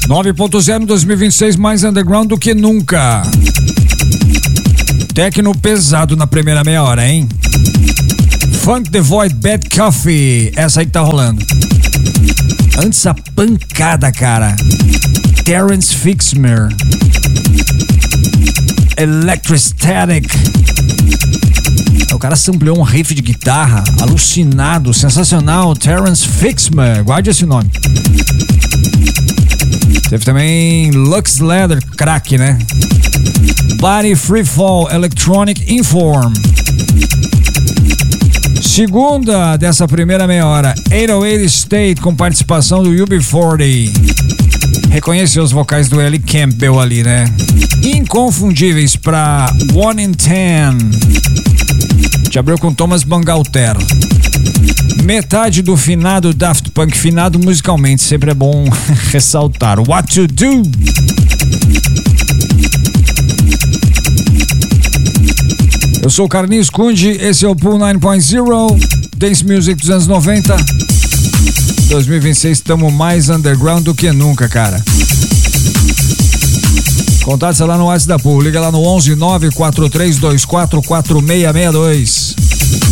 9.0 2026, mais underground do que nunca. Tecno pesado na primeira meia hora, hein? Funk The Void, Bad Coffee, essa aí que tá rolando. Antes a pancada, cara. Terence Fixmer, Electrostatic. O cara sampleou um riff de guitarra alucinado, sensacional. Terence Fixmer, guarde esse nome. Teve também Lux Leather, crack, né? Body Freefall, Electronic Inform. Segunda dessa primeira meia hora, 808 State, com participação do UB40. Reconheceu os vocais do Ellie Campbell ali, né? Inconfundíveis pra 1 in 10. Te abriu com Thomas Bangalter. Metade do finado Daft Punk, finado musicalmente, sempre é bom ressaltar. What to Do. Eu sou o Carlinhos Kunde, esse é o Pool 9.0, Dance Music dos anos 90. 2026 estamos mais underground do que nunca, cara. Contatos lá no WhatsApp da Pool, liga lá no 11 94324 4662.